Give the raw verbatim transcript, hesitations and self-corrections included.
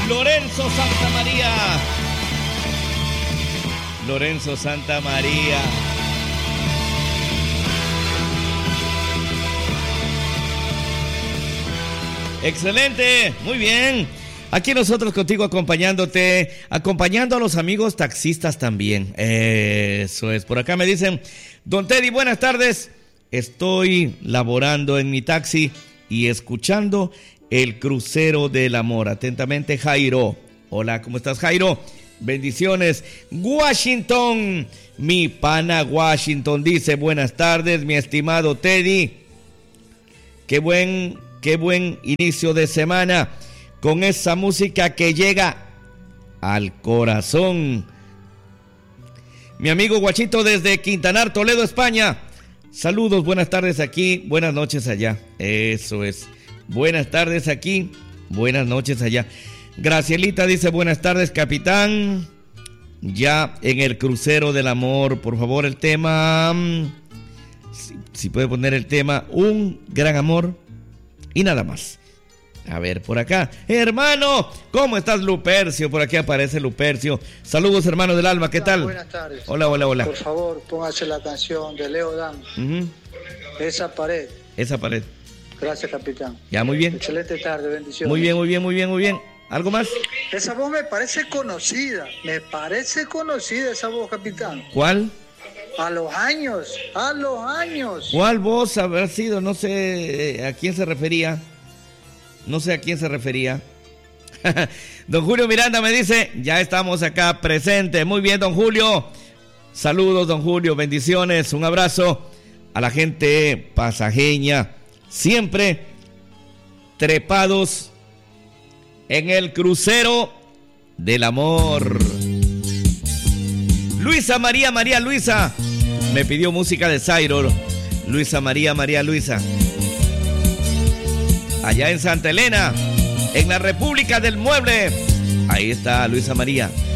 Lorenzo Santa María. Lorenzo Santa María. Excelente, muy bien. Aquí nosotros contigo acompañándote, acompañando a los amigos taxistas también. Eso es, por acá me dicen, don Teddy, buenas tardes. Estoy laborando en mi taxi y escuchando el crucero del amor. Atentamente, Jairo. Hola, ¿cómo estás, Jairo? Bendiciones. Washington, mi pana Washington dice, buenas tardes, mi estimado Teddy. Qué buen, qué buen inicio de semana con esa música que llega al corazón. Mi amigo Guachito desde Quintanar, Toledo, España. Saludos, buenas tardes aquí, buenas noches allá. Eso es. Buenas tardes aquí, buenas noches allá. Gracielita dice, buenas tardes, capitán. Ya en el crucero del amor, por favor, el tema. Si, si puede poner el tema, un gran amor y nada más. A ver, por acá. Hermano, ¿cómo estás, Lupercio? Por aquí aparece Lupercio. Saludos, hermano del alma, ¿qué tal? Buenas tardes. Hola, hola, hola. Por favor, póngase la canción de Leo Dan. Uh-huh. Esa pared. Esa pared. Gracias, capitán. Ya, muy bien. Excelente tarde, bendiciones. Muy bien, muy bien, muy bien, muy bien. ¿Algo más? Esa voz me parece conocida. Me parece conocida esa voz, capitán. ¿Cuál? A los años, a los años. ¿Cuál voz habrá sido? No sé a quién se refería. No sé a quién se refería. Don Julio Miranda me dice, ya estamos acá presentes. Muy bien, don Julio. Saludos, don Julio. Bendiciones. Un abrazo a la gente pasajeña. Siempre trepados en el crucero del amor. Luisa María María Luisa me pidió música de Zairo. Luisa María María Luisa. Allá en Santa Elena, en la República del Mueble. Ahí está Luisa María.